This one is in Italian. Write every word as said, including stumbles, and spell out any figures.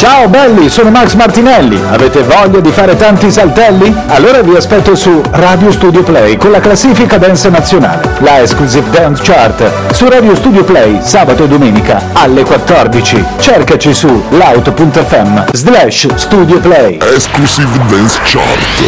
Ciao belli, sono Max Martinelli. Avete voglia di fare tanti saltelli? Allora vi aspetto su Radio Studio Play con la classifica dance nazionale, la Exclusive Dance Chart, su Radio Studio Play sabato e domenica alle quattordici. Cercaci su loud punto effe emme slash Studio Play. Exclusive Dance Chart.